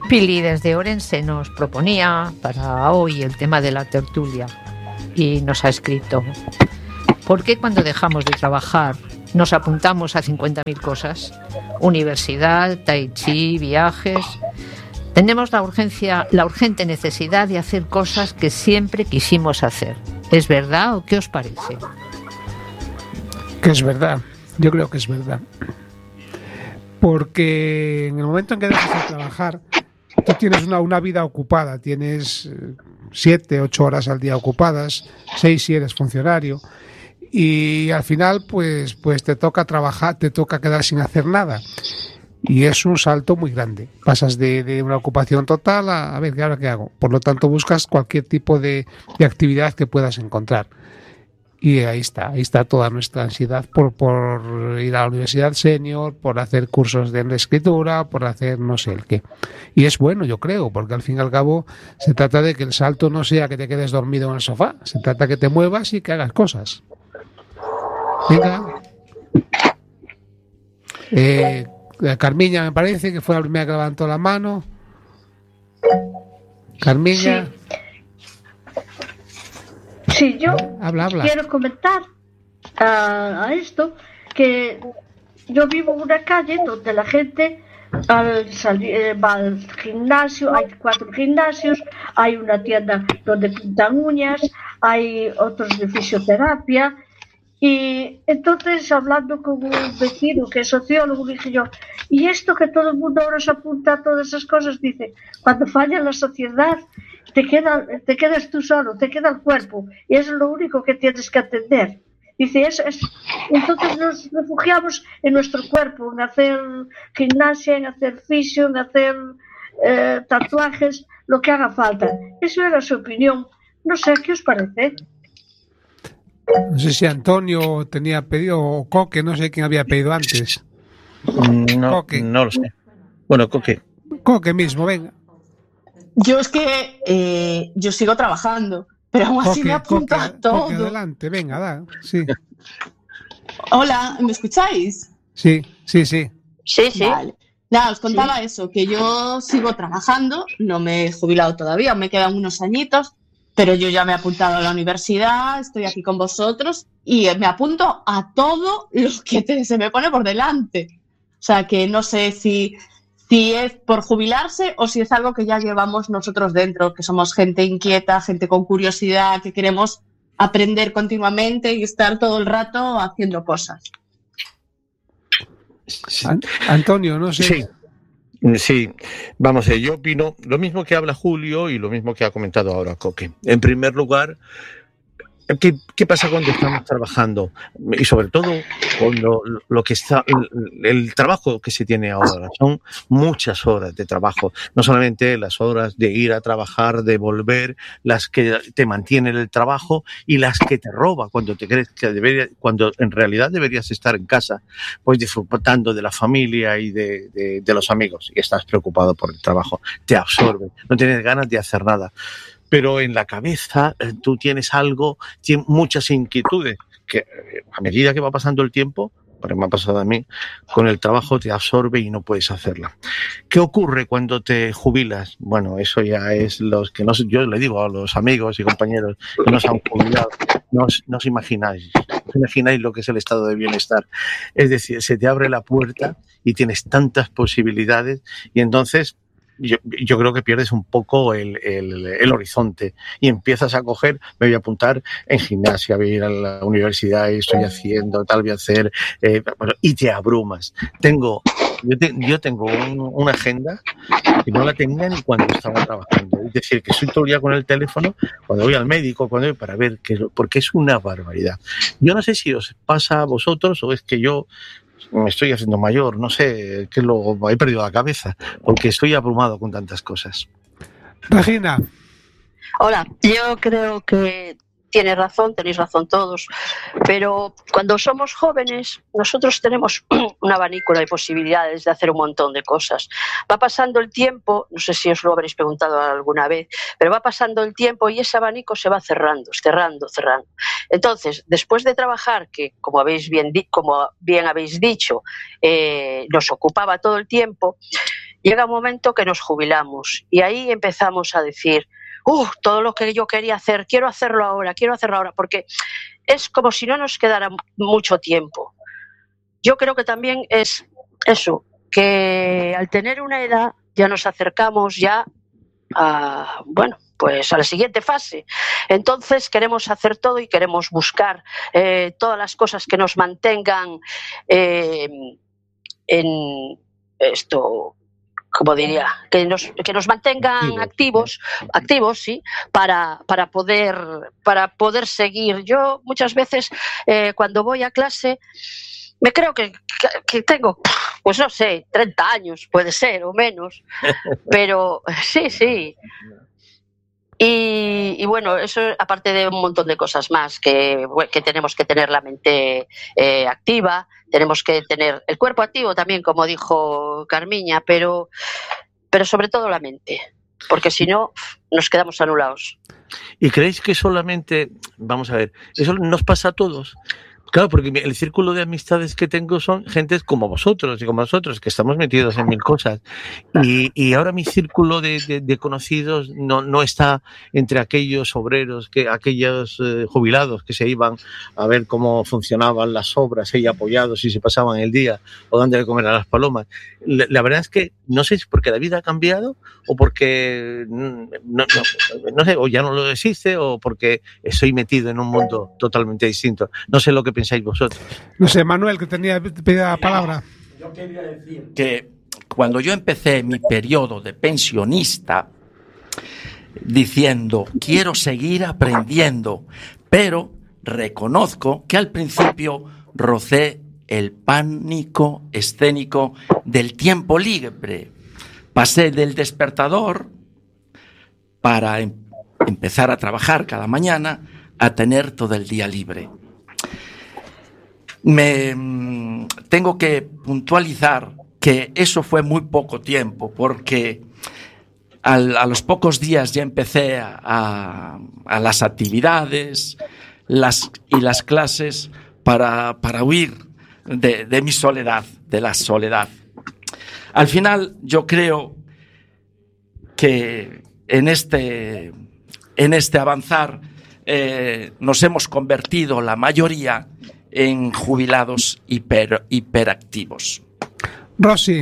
Pili desde Orense nos proponía para hoy el tema de la tertulia y nos ha escrito: ¿por qué cuando dejamos de trabajar nos apuntamos a 50.000 cosas? Universidad, tai chi, viajes. Tenemos la urgente necesidad de hacer cosas que siempre quisimos hacer. ¿Es verdad o qué os parece? Que es verdad, yo creo que es verdad. Porque en el momento en que dejas de trabajar, tú tienes una vida ocupada, tienes 7, 8 horas al día ocupadas, 6 si eres funcionario, y al final pues te toca trabajar, te toca quedar sin hacer nada. Y es un salto muy grande. Pasas de una ocupación total a ver, ¿ahora qué hago? Por lo tanto, buscas cualquier tipo de actividad que puedas encontrar. Y ahí está toda nuestra ansiedad por ir a la universidad senior, por hacer cursos de escritura, por hacer no sé el qué. Y es bueno, yo creo, porque al fin y al cabo se trata de que el salto no sea que te quedes dormido en el sofá, se trata que te muevas y que hagas cosas. Venga. Carmiña me parece que fue la primera que levantó la mano. Carmiña. Sí, yo habla. Quiero comentar a esto que yo vivo en una calle donde la gente al salir va al gimnasio, hay 4 gimnasios, hay una tienda donde pintan uñas, hay otros de fisioterapia. Y entonces, hablando con un vecino que es sociólogo, dije yo, y esto que todo el mundo ahora se apunta a todas esas cosas, dice, cuando falla la sociedad, te quedas tú solo, te queda el cuerpo, y es lo único que tienes que atender. Dice, entonces nos refugiamos en nuestro cuerpo, en hacer gimnasia, en hacer fisio, en hacer tatuajes, lo que haga falta. Esa era su opinión. No sé, ¿qué os parece? No sé si Antonio tenía pedido o Coque, no sé quién había pedido antes. No, Coque. No lo sé. Bueno, Coque. Coque mismo, venga. Yo es que yo sigo trabajando, pero aún así me apunto a todo. Coque, adelante, venga, da. Sí. Hola, ¿me escucháis? Sí. Sí. Vale. Nada, os contaba eso, que yo sigo trabajando, no me he jubilado todavía, me quedan unos añitos. Pero yo ya me he apuntado a la universidad, estoy aquí con vosotros y me apunto a todo lo que se me pone por delante. O sea, que no sé si es por jubilarse o si es algo que ya llevamos nosotros dentro, que somos gente inquieta, gente con curiosidad, que queremos aprender continuamente y estar todo el rato haciendo cosas. Antonio, no sé... Sí. Sí, vamos, yo opino lo mismo que habla Julio y lo mismo que ha comentado ahora Coque. En primer lugar, ¿qué pasa cuando estamos trabajando? Y sobre todo cuando lo que está, el trabajo que se tiene ahora son muchas horas de trabajo, no solamente las horas de ir a trabajar, de volver, las que te mantienen el trabajo y las que te roba cuando te crees que cuando en realidad deberías estar en casa, pues disfrutando de la familia y de los amigos, y estás preocupado por el trabajo, te absorbe, no tienes ganas de hacer nada. Pero en la cabeza tú tienes muchas inquietudes que a medida que va pasando el tiempo, porque me ha pasado a mí, con el trabajo te absorbe y no puedes hacerla. ¿Qué ocurre cuando te jubilas? Bueno, eso ya es yo le digo a los amigos y compañeros que no se han jubilado, no os imagináis lo que es el estado de bienestar. Es decir, se te abre la puerta y tienes tantas posibilidades y entonces yo creo que pierdes un poco el horizonte y empiezas a coger, me voy a apuntar en gimnasia, voy a ir a la universidad y estoy haciendo, tal voy a hacer, y te abrumas. Yo tengo una agenda que no la tenía ni cuando estaba trabajando. Es decir, que estoy todo el día con el teléfono, cuando voy al médico, para ver porque es una barbaridad. Yo no sé si os pasa a vosotros o es que yo me estoy haciendo mayor, no sé, que he perdido la cabeza, porque estoy abrumado con tantas cosas. Regina. Hola, yo creo que tenéis razón todos, pero cuando somos jóvenes nosotros tenemos un abanico de posibilidades de hacer un montón de cosas. Va pasando el tiempo, no sé si os lo habréis preguntado alguna vez, pero va pasando el tiempo y ese abanico se va cerrando. Entonces, después de trabajar, que como bien habéis dicho, nos ocupaba todo el tiempo, llega un momento que nos jubilamos y ahí empezamos a decir, todo lo que yo quería hacer, quiero hacerlo ahora, porque es como si no nos quedara mucho tiempo. Yo creo que también es eso, que al tener una edad ya nos acercamos ya a, pues a la siguiente fase. Entonces queremos hacer todo y queremos buscar todas las cosas que nos mantengan en esto, como diría, que nos mantengan activos, sí, para poder seguir. Yo muchas veces cuando voy a clase me creo que tengo, pues no sé, 30 años, puede ser, o menos, pero sí. Y bueno, eso aparte de un montón de cosas más, que tenemos que tener la mente activa, tenemos que tener el cuerpo activo también, como dijo Carmiña, pero sobre todo la mente, porque si no nos quedamos anulados. ¿Y creéis que solamente, vamos a ver, eso nos pasa a todos? Claro, porque el círculo de amistades que tengo son gentes como vosotros y como nosotros, que estamos metidos en mil cosas. Y ahora mi círculo de conocidos no está entre aquellos obreros, aquellos jubilados que se iban a ver cómo funcionaban las obras ahí apoyados y se pasaban el día o dando de comer a las palomas. La verdad es que no sé si es porque la vida ha cambiado o porque no sé, o ya no lo existe o porque estoy metido en un mundo totalmente distinto. No sé lo que pensáis vosotros. No sé, Manuel, que tenía la palabra. Yo quería decir que cuando yo empecé mi periodo de pensionista diciendo quiero seguir aprendiendo, pero reconozco que al principio rocé el pánico escénico del tiempo libre. Pasé del despertador para empezar a trabajar cada mañana a tener todo el día libre. Tengo que puntualizar que eso fue muy poco tiempo, porque a los pocos días ya empecé a las actividades y las clases para huir de mi soledad, de la soledad. Al final yo creo que en este avanzar nos hemos convertido la mayoría en jubilados hiperactivos. Rosy,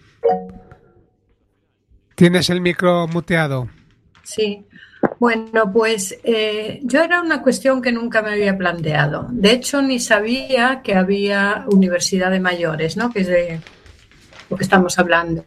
tienes el micro muteado. Sí, bueno, pues yo era una cuestión que nunca me había planteado. De hecho, ni sabía que había universidad de mayores, ¿no? Que es de lo que estamos hablando.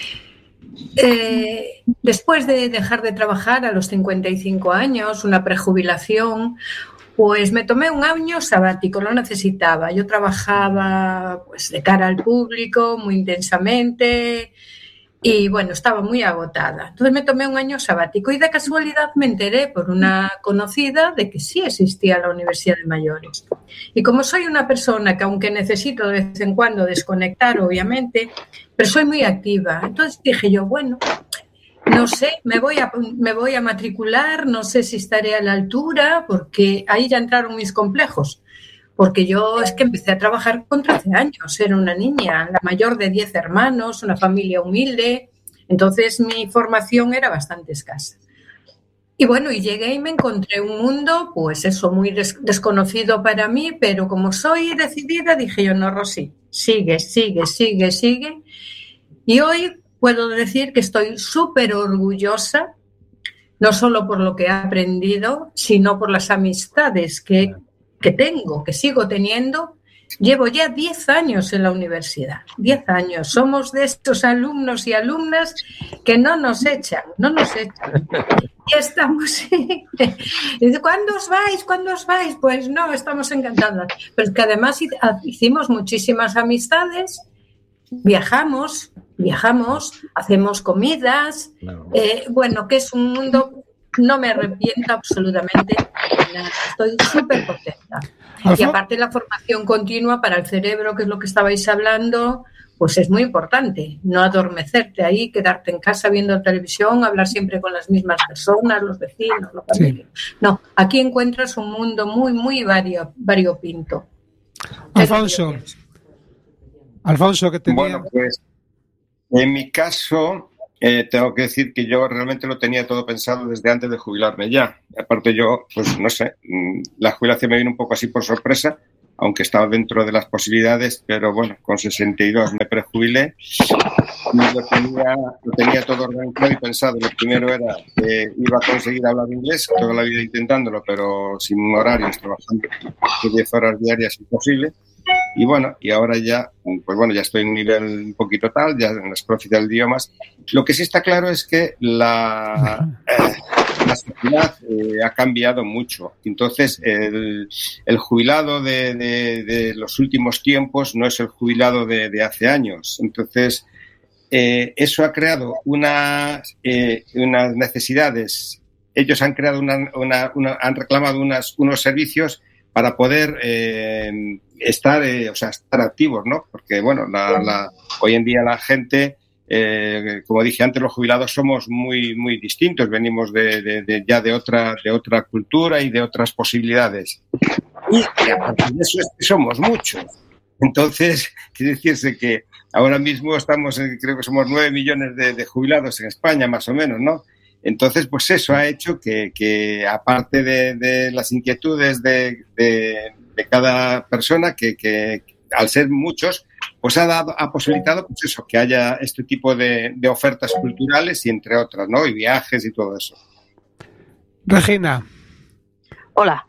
Después de dejar de trabajar a los 55 años, una prejubilación, pues me tomé un año sabático, lo necesitaba. Yo trabajaba pues de cara al público muy intensamente y bueno, estaba muy agotada. Entonces me tomé un año sabático y de casualidad me enteré por una conocida de que sí existía la Universidad de Mayores. Y como soy una persona que aunque necesito de vez en cuando desconectar, obviamente, pero soy muy activa, entonces dije yo, bueno, no sé, me voy a matricular, no sé si estaré a la altura, porque ahí ya entraron mis complejos. Porque yo es que empecé a trabajar con 13 años, era una niña, la mayor de 10 hermanos, una familia humilde, entonces mi formación era bastante escasa. Y bueno, y llegué y me encontré un mundo, pues eso, muy desconocido para mí, pero como soy decidida, dije yo, no, Rosy, sigue. Y hoy puedo decir que estoy súper orgullosa, no solo por lo que he aprendido, sino por las amistades que tengo, que sigo teniendo. Llevo ya 10 años en la universidad, 10 años. Somos de estos alumnos y alumnas que no nos echan. Y estamos... ¿Cuándo os vais? Pues no, estamos encantadas. Pero es que además hicimos muchísimas amistades, viajamos, hacemos comidas, bueno, que es un mundo, no me arrepiento absolutamente de nada, estoy súper contenta. Y aparte la formación continua para el cerebro, que es lo que estabais hablando, pues es muy importante, no adormecerte ahí, quedarte en casa viendo televisión, hablar siempre con las mismas personas, los vecinos, los familiares. Sí. No, aquí encuentras un mundo muy, muy variopinto. Alfonso, que tenía... Bueno, pues En mi caso, tengo que decir que yo realmente lo tenía todo pensado desde antes de jubilarme ya. Aparte yo, pues no sé, la jubilación me vino un poco así por sorpresa, aunque estaba dentro de las posibilidades, pero bueno, con 62 me prejubilé y lo tenía todo organizado y pensado. Lo primero era que iba a conseguir hablar inglés, toda la vida intentándolo, pero sin horarios, trabajando 10 horas diarias imposible. Y bueno, y ahora ya, pues bueno, ya estoy en un nivel un poquito tal, ya en las profes de idiomas. Lo que sí está claro es que la sociedad ha cambiado mucho. Entonces, el jubilado de los últimos tiempos no es el jubilado de hace años. Entonces, eso ha creado unas necesidades. Ellos han creado han reclamado unos servicios para poder estar activos, ¿no? Porque, bueno, hoy en día la gente, como dije antes, los jubilados somos muy, muy distintos. Venimos ya de otra cultura y de otras posibilidades. Y aparte de eso es que somos muchos. Entonces, quiere decirse que ahora mismo creo que somos 9 millones de jubilados en España, más o menos, ¿no? Entonces, pues eso ha hecho que aparte de las inquietudes de cada persona, que al ser muchos, pues ha posibilitado pues eso, que haya este tipo de ofertas culturales y entre otras, ¿no? Y viajes y todo eso. Regina. Hola.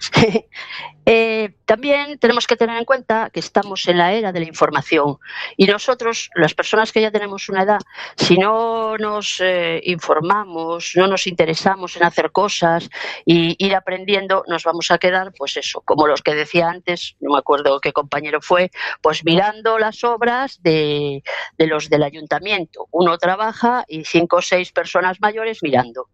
También tenemos que tener en cuenta que estamos en la era de la información y nosotros, las personas que ya tenemos una edad, si no nos informamos, no nos interesamos en hacer cosas y ir aprendiendo, nos vamos a quedar, pues eso, como los que decía antes, no me acuerdo qué compañero fue, pues mirando las obras de los del ayuntamiento. Uno trabaja y 5 o 6 personas mayores mirando.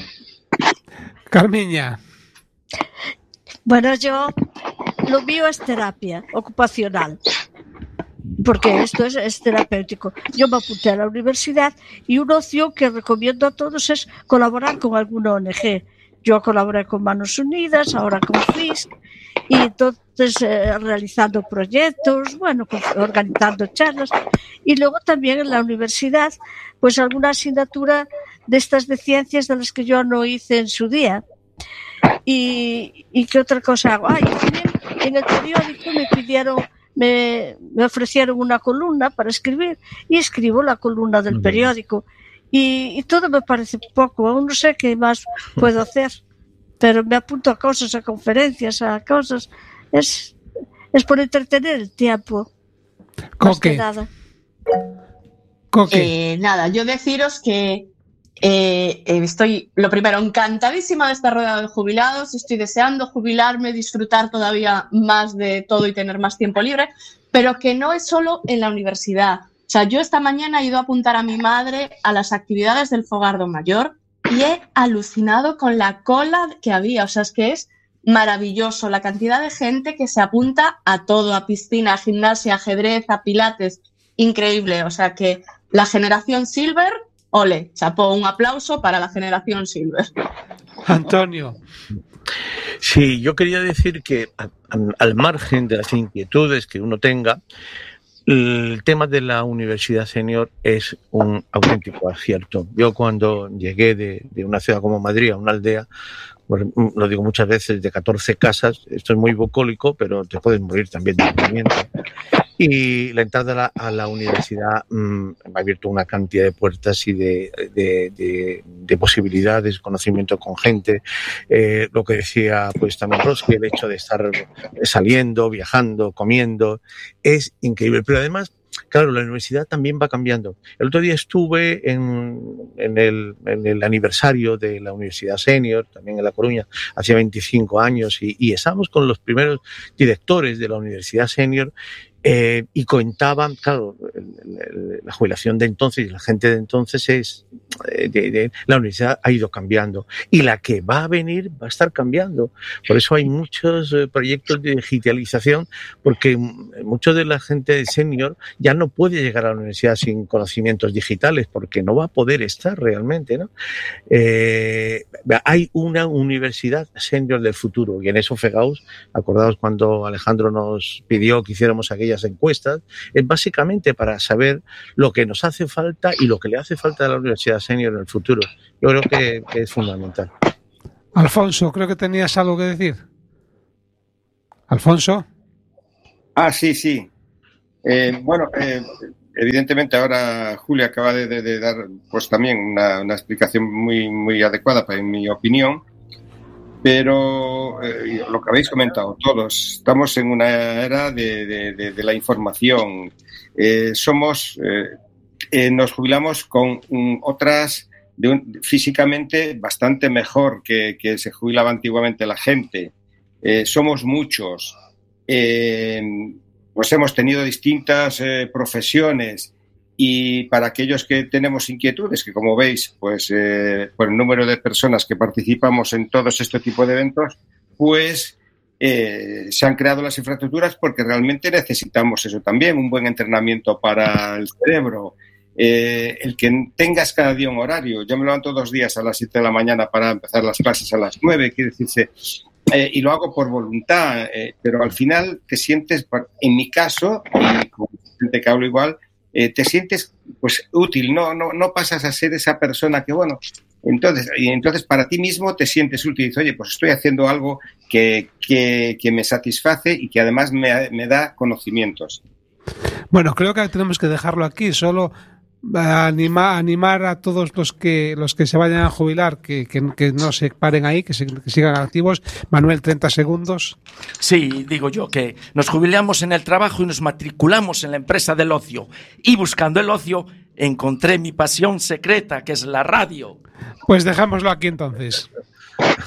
Carmiña. Bueno, yo lo mío es terapia ocupacional, porque esto es terapéutico. Yo me apunté a la universidad y una opción que recomiendo a todos es colaborar con alguna ONG. Yo colaboré con Manos Unidas, ahora con FISC, y entonces realizando proyectos, bueno, organizando charlas, y luego también en la universidad, pues alguna asignatura de estas de ciencias de las que yo no hice en su día. ¿Y qué otra cosa hago? También en el periódico me ofrecieron una columna para escribir y escribo la columna del periódico y todo me parece poco, aún no sé qué más puedo hacer, pero me apunto a cosas, a conferencias, a cosas. Es por entretener el tiempo. Coque. Nada, yo deciros que estoy, lo primero, encantadísima de esta rueda de jubilados. Estoy deseando jubilarme, disfrutar todavía más de todo y tener más tiempo libre, pero que no es solo en la universidad. O sea, yo esta mañana he ido a apuntar a mi madre a las actividades del Fogardo Mayor y he alucinado con la cola que había. O sea, es que es maravilloso la cantidad de gente que se apunta a todo, a piscina, a gimnasia, a ajedrez, a pilates. Increíble. O sea, que la generación Silver... Ole, chapó, un aplauso para la generación Silver. Antonio. Sí, yo quería decir que al margen de las inquietudes que uno tenga, el tema de la universidad senior es un auténtico acierto. Yo cuando llegué de una ciudad como Madrid a una aldea, pues, lo digo muchas veces, de 14 casas, esto es muy bucólico, pero te puedes morir también de aburrimiento. Y la entrada a la universidad me ha abierto una cantidad de puertas y de posibilidades, conocimiento con gente. Lo que decía pues también Roski, el hecho de estar saliendo, viajando, comiendo, es increíble. Pero además, claro, la universidad también va cambiando. El otro día estuve en el aniversario de la Universidad Senior, también en La Coruña, hacía 25 años, y estábamos con los primeros directores de la Universidad Senior. Y comentaban, claro, la jubilación de entonces y la gente de entonces la universidad ha ido cambiando y la que va a venir va a estar cambiando. Por eso hay muchos proyectos de digitalización, porque mucho de la gente senior ya no puede llegar a la universidad sin conocimientos digitales, porque no va a poder estar realmente, ¿no? Hay una universidad senior del futuro, y en eso FEGAUS, acordaos cuando Alejandro nos pidió que hiciéramos aquellas encuestas, es básicamente para saber lo que nos hace falta y lo que le hace falta a la universidad senior en el futuro. Yo creo que es fundamental. Alfonso, creo que tenías algo que decir. ¿Alfonso? Sí. Evidentemente ahora Julia acaba de dar pues también una explicación muy adecuada en mi opinión, pero lo que habéis comentado todos, estamos en una era de la información. Nos jubilamos con otras físicamente bastante mejor que se jubilaba antiguamente la gente. Somos muchos. Pues hemos tenido distintas profesiones, y para aquellos que tenemos inquietudes, que como veis, pues por el número de personas que participamos en todos este tipo de eventos, pues se han creado las infraestructuras porque realmente necesitamos eso también, un buen entrenamiento para el cerebro. El que tengas cada día un horario. Yo me levanto 2 días a las 7 de la mañana para empezar las clases a las 9, quiere decirse, y lo hago por voluntad, pero al final te sientes, en mi caso, y con gente que hablo igual, te sientes pues útil, no pasas a ser esa persona que, bueno, entonces para ti mismo te sientes útil y dices, oye, pues estoy haciendo algo que me satisface y que además me da conocimientos. Bueno, creo que tenemos que dejarlo aquí, solo animar a todos los que se vayan a jubilar que no se paren ahí, que sigan activos. Manuel, 30 segundos. Sí, digo yo que nos jubilamos en el trabajo y nos matriculamos en la empresa del ocio, y buscando el ocio encontré mi pasión secreta, que es la radio. Pues dejámoslo aquí entonces.